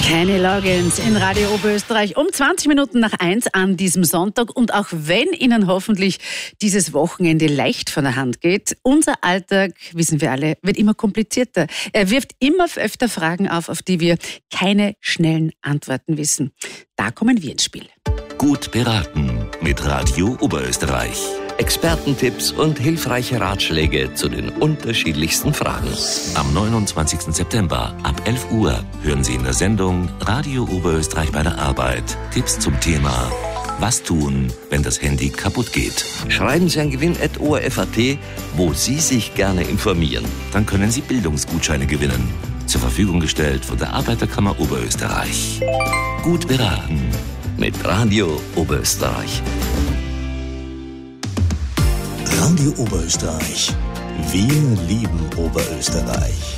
Kenny Loggins in Radio Oberösterreich um 20 Minuten nach 1 an diesem Sonntag. Und auch wenn Ihnen hoffentlich dieses Wochenende leicht von der Hand geht, unser Alltag, wissen wir alle, wird immer komplizierter. Er wirft immer öfter Fragen auf die wir keine schnellen Antworten wissen. Da kommen wir ins Spiel. Gut beraten mit Radio Oberösterreich. Expertentipps und hilfreiche Ratschläge zu den unterschiedlichsten Fragen. Am 29. September ab 11 Uhr hören Sie in der Sendung Radio Oberösterreich bei der Arbeit Tipps zum Thema Was tun, wenn das Handy kaputt geht? Schreiben Sie an gewinn@orf.at, wo Sie sich gerne informieren. Dann können Sie Bildungsgutscheine gewinnen. Zur Verfügung gestellt von der Arbeiterkammer Oberösterreich. Gut beraten Mit Radio Oberösterreich. Radio Oberösterreich. Wir lieben Oberösterreich.